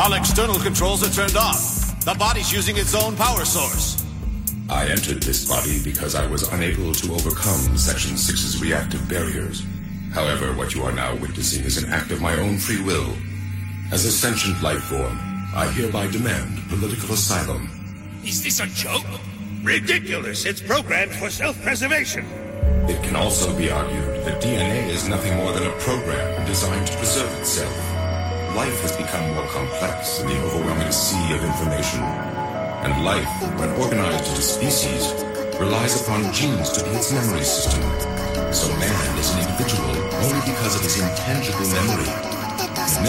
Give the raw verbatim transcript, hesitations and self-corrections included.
All external controls are turned off. The body's using its own power source. I entered this body because I was unable to overcome Section six's reactive barriers. However, what you are now witnessing is an act of my own free will. As a sentient life form, I hereby demand political asylum. Is this a joke? Ridiculous! It's programmed for self-preservation. It can also be argued that D N A is nothing more than a program designed to preserve itself. Life has become more complex in the overwhelming sea of information. And life, when organized into species, relies upon genes to be its memory system. So man is an individual only because of his intangible memory.